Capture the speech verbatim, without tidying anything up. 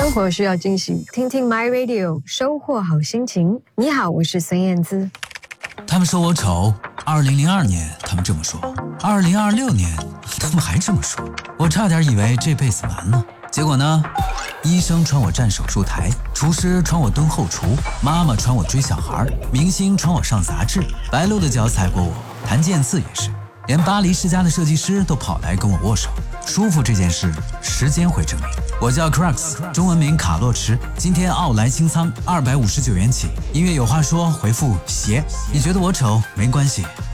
生活需要惊喜，听听 My Radio， 收获好心情。你好，我是孙燕姿。 他们说我丑，二零零二年他们这么说，二零二六年他们还这么说，我差点以为这辈子完了。结果呢，医生传我站手术台，厨师传我蹲后厨，妈妈传我追小孩，明星传我上杂志，白鹿的脚踩过我，谭健次也是，连巴黎世家的设计师都跑来跟我握手。舒服这件事，时间会证明。我叫 Crux， 中文名卡洛驰，今天奥莱清仓二百五十九元起。音乐有话说，回复鞋。你觉得我丑没关系，